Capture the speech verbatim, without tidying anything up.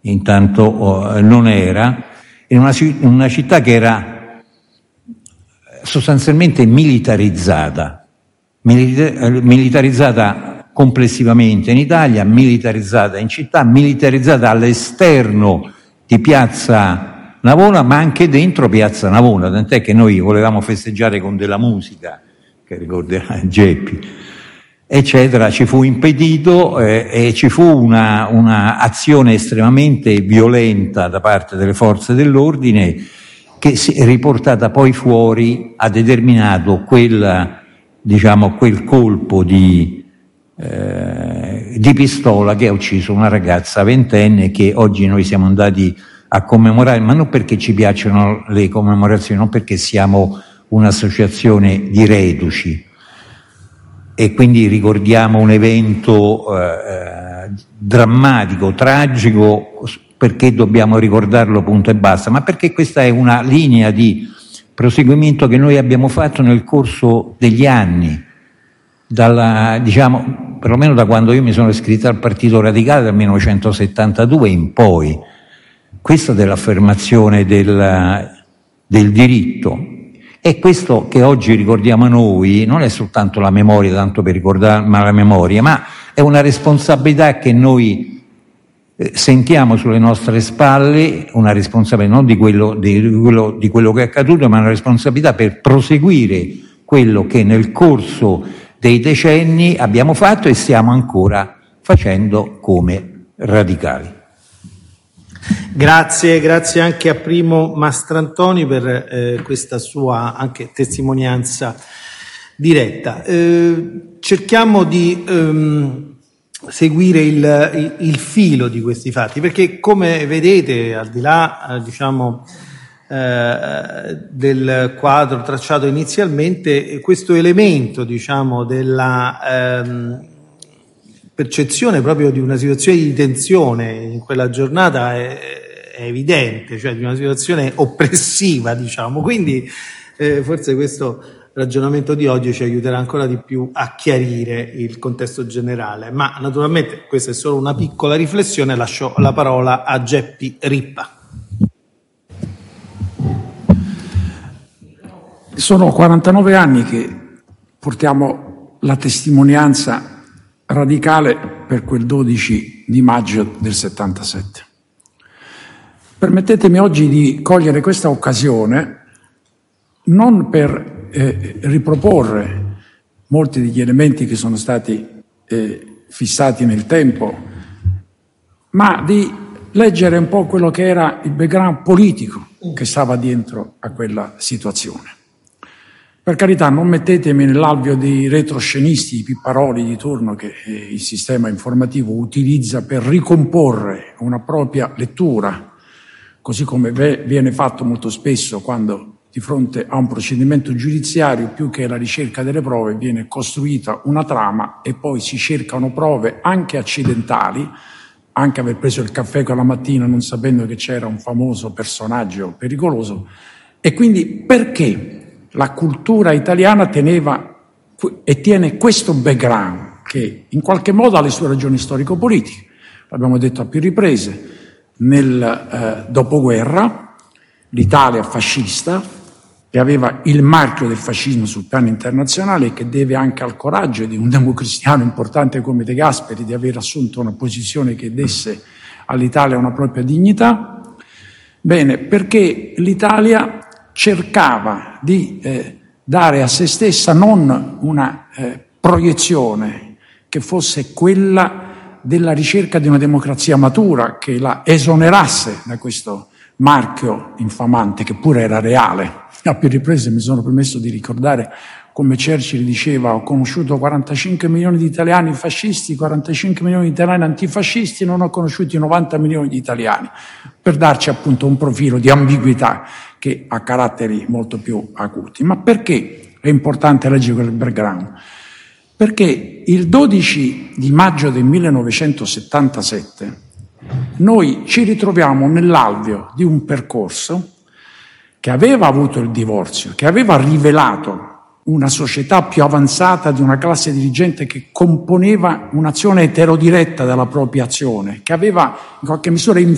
intanto oh, non era, in una, una città che era sostanzialmente militarizzata, milita- militarizzata complessivamente in Italia, militarizzata in città, militarizzata all'esterno di Piazza Navona, ma anche dentro Piazza Navona, tant'è che noi volevamo festeggiare con della musica, che ricorderà Geppi, eccetera, ci fu impedito eh, e ci fu una, una azione estremamente violenta da parte delle forze dell'ordine che si è riportata poi fuori, ha determinato quel, diciamo, quel colpo di, eh, di pistola che ha ucciso una ragazza ventenne che oggi noi siamo andati a commemorare, ma non perché ci piacciono le commemorazioni, non perché siamo un'associazione di reduci e quindi ricordiamo un evento eh, drammatico, tragico, perché dobbiamo ricordarlo punto e basta, ma perché questa è una linea di proseguimento che noi abbiamo fatto nel corso degli anni, dalla, diciamo, perlomeno da quando io mi sono iscritto al Partito Radicale dal millenovecentosettantadue in poi, questa dell'affermazione del, del diritto. E questo che oggi ricordiamo noi non è soltanto la memoria, tanto per ricordare la memoria, ma è una responsabilità che noi eh, sentiamo sulle nostre spalle, una responsabilità non di quello, di, quello, di quello che è accaduto, ma una responsabilità per proseguire quello che nel corso dei decenni abbiamo fatto e stiamo ancora facendo come radicali. Grazie, grazie anche a Primo Mastrantoni per eh, questa sua anche testimonianza diretta. Eh, cerchiamo di ehm, seguire il, il, il filo di questi fatti, perché come vedete, al di là eh, diciamo eh, del quadro tracciato inizialmente, questo elemento diciamo della ehm, percezione proprio di una situazione di tensione in quella giornata è, è evidente, cioè di una situazione oppressiva, diciamo. Quindi eh, forse questo ragionamento di oggi ci aiuterà ancora di più a chiarire il contesto generale. Ma naturalmente questa è solo una piccola riflessione, lascio la parola a Geppi Rippa. Sono quarantanove anni che portiamo la testimonianza radicale per quel dodici di maggio del settantasette. Permettetemi oggi di cogliere questa occasione non per eh, riproporre molti degli elementi che sono stati eh, fissati nel tempo, ma di leggere un po' quello che era il background politico che stava dietro a quella situazione. Per carità, non mettetemi nell'alveo dei retroscenisti, i pipparoli di turno che eh, il sistema informativo utilizza per ricomporre una propria lettura, così come ve- viene fatto molto spesso quando di fronte a un procedimento giudiziario, più che la ricerca delle prove, viene costruita una trama e poi si cercano prove anche accidentali, anche aver preso il caffè quella mattina non sapendo che c'era un famoso personaggio pericoloso. E quindi perché la cultura italiana teneva e tiene questo background che in qualche modo ha le sue ragioni storico-politiche. L'abbiamo detto a più riprese, nel eh, dopoguerra l'Italia fascista, che aveva il marchio del fascismo sul piano internazionale e che deve anche al coraggio di un democristiano importante come De Gasperi di aver assunto una posizione che desse all'Italia una propria dignità. Bene, perché l'Italia cercava di eh, dare a se stessa non una eh, proiezione che fosse quella della ricerca di una democrazia matura che la esonerasse da questo marchio infamante che pure era reale. A più riprese mi sono permesso di ricordare come Churchill diceva: ho conosciuto quarantacinque milioni di italiani fascisti, quarantacinque milioni di italiani antifascisti, non ho conosciuto i novanta milioni di italiani, per darci appunto un profilo di ambiguità che ha caratteri molto più acuti. Ma perché è importante leggere quel background? Perché il dodici di maggio del millenovecentosettantasette noi ci ritroviamo nell'alveo di un percorso che aveva avuto il divorzio, che aveva rivelato una società più avanzata di una classe dirigente che componeva un'azione eterodiretta della propria azione, che aveva in qualche misura